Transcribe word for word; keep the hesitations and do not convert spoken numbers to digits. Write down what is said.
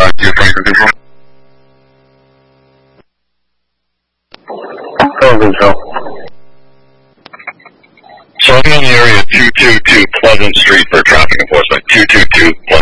five two Franklin control. Oh, control. So I'm in the area two two two Pleasant Street for traffic enforcement. two two two Pleasant.